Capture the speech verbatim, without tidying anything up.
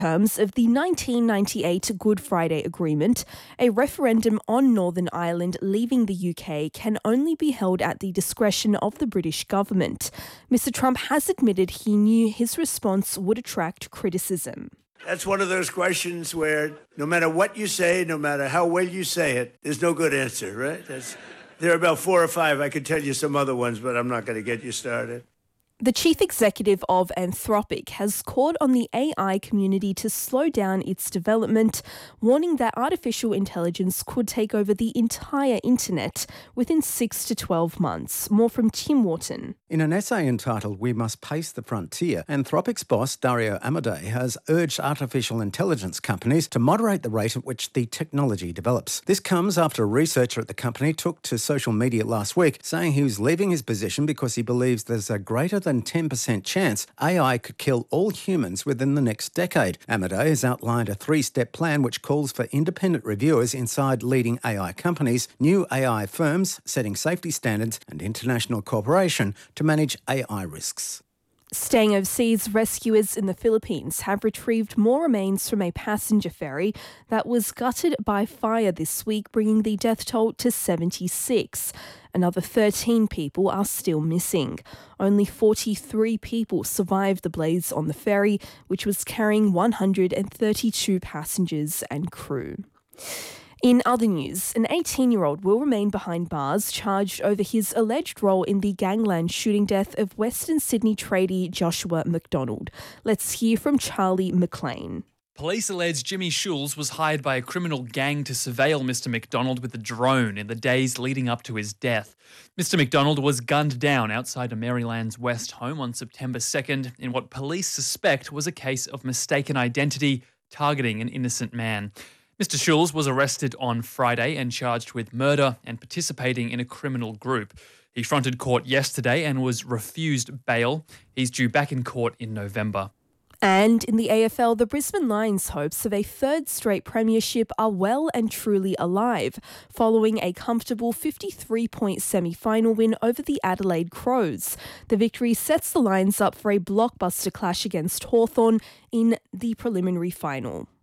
terms of the nineteen ninety-eight Good Friday Agreement, a referendum on Northern Ireland leaving the U K can only be held at the discretion of the British government. Mister Trump has admitted he knew his response would attract criticism. That's one of those questions where no matter what you say, no matter how well you say it, there's no good answer, right? That's, there are about four or five. I could tell you some other ones, but I'm not going to get you started. The chief executive of Anthropic has called on the A I community to slow down its development, warning that artificial intelligence could take over the entire internet within six to twelve months. More from Tim Wharton. In an essay entitled We Must Pace the Frontier, Anthropic's boss, Dario Amodei, has urged artificial intelligence companies to moderate the rate at which the technology develops. This comes after a researcher at the company took to social media last week, saying he was leaving his position because he believes there's a greater than ten percent chance A I could kill all humans within the next decade. Amodei has outlined a three-step plan which calls for independent reviewers inside leading A I companies, new A I firms setting safety standards and international cooperation to manage A I risks. Staying overseas, rescuers in the Philippines have retrieved more remains from a passenger ferry that was gutted by fire this week, bringing the death toll to seventy-six. Another thirteen people are still missing. Only forty-three people survived the blaze on the ferry, which was carrying one hundred thirty-two passengers and crew. In other news, an eighteen-year-old will remain behind bars charged over his alleged role in the gangland shooting death of Western Sydney tradie Joshua McDonald. Let's hear from Charlie McLean. Police allege Jimmy Schulz was hired by a criminal gang to surveil Mister McDonald with a drone in the days leading up to his death. Mister McDonald was gunned down outside a Maryland's West home on September second in what police suspect was a case of mistaken identity targeting an innocent man. Mister Schulz was arrested on Friday and charged with murder and participating in a criminal group. He fronted court yesterday and was refused bail. He's due back in court in November. And in the A F L, the Brisbane Lions' hopes of a third straight premiership are well and truly alive, following a comfortable fifty-three point semi-final win over the Adelaide Crows. The victory sets the Lions up for a blockbuster clash against Hawthorn in the preliminary final.